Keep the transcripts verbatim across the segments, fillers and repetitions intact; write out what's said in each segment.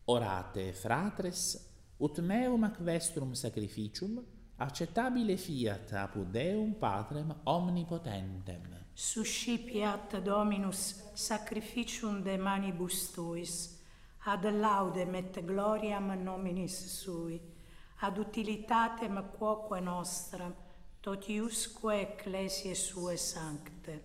Orate, fratres, ut meum ac vestrum sacrificium acceptabile fiat apud Deum Patrem omnipotentem. Suscipiat Dominus sacrificium de manibus tuis, ad laudem et gloriam nominis sui, ad utilitatem quoque nostram, totiusque ecclesiae sue sancte.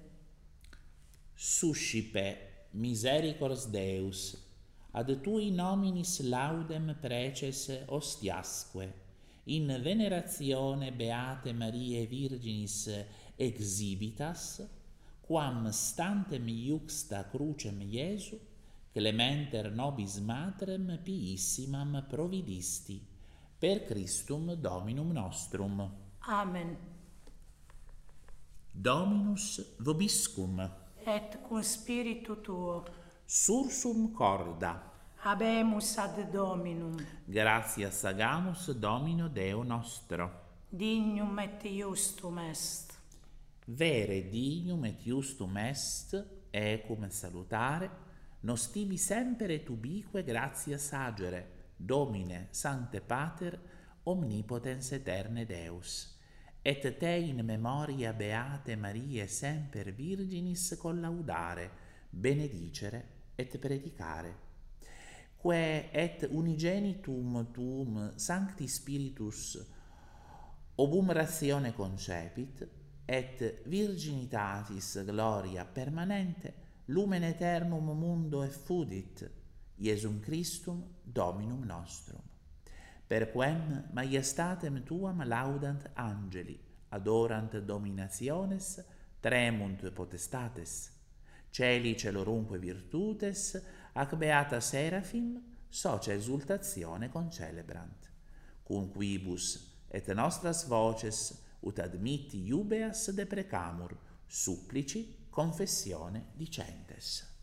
Suscipe misericors Deus, ad tui nominis laudem preces ostiasque, in veneratione Beate Mariae Virginis exhibitas, quam stantem iuxta crucem Iesu, clementer nobis matrem piissimam providisti, per Christum Dominum nostrum. Amen. Dominus vobiscum. Et cum spiritu tuo. Sursum corda. Habemus ad Dominum. Gratias agamus Domino Deo nostro. Dignum et iustum est. Vere dignum et iustum est, ecum salutare, nos tibi semper et ubique gratias agere, Domine, Sancte Pater, omnipotens eterne Deus, et te in memoria Beate Mariae semper Virginis collaudare, benedicere et predicare. Que et unigenitum tuum Sancti Spiritus obum ratione concepit, et virginitatis gloria permanente, lumen aeternum mundo effudit, Iesum Christum Dominum nostrum. Per quem maiestatem tuam laudant angeli, adorant dominationes, tremunt potestates, celi celorumque virtutes, ac beata Seraphim, socia exultatione concelebrant. Cum quibus et nostras voces ut admitti iubeas deprecamur, supplici confessione dicentes.